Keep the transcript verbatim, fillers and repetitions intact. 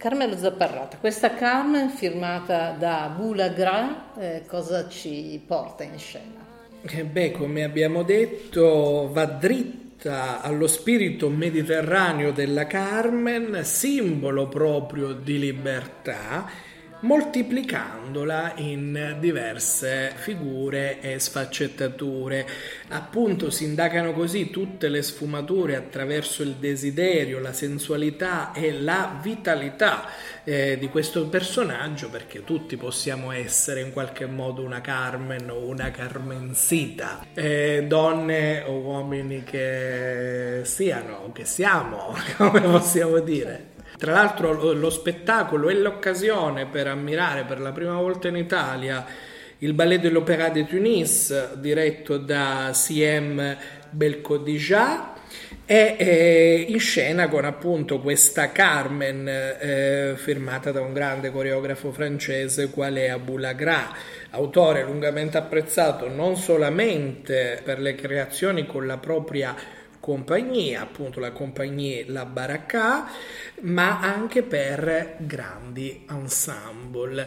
Carmelo Zapparrata, questa Carmen firmata da Boulagra, eh, cosa ci porta in scena? Eh beh, come abbiamo detto, va dritta allo spirito mediterraneo della Carmen, simbolo proprio di libertà, moltiplicandola in diverse figure e sfaccettature. Appunto, si indagano così tutte le sfumature attraverso il desiderio, la sensualità e la vitalità eh, di questo personaggio, perché tutti possiamo essere in qualche modo una Carmen o una Carmencita, eh, donne o uomini che siano, che siamo, come possiamo dire. Tra l'altro lo, lo spettacolo è l'occasione per ammirare per la prima volta in Italia il Ballet de l'Opéra de Tunis, diretto da Siem Belkhodija, e eh, in scena con appunto questa Carmen eh, firmata da un grande coreografo francese qual è Boulagra, autore lungamente apprezzato non solamente per le creazioni con la propria compagnia, appunto la compagnia La Baraka, ma anche per grandi ensemble.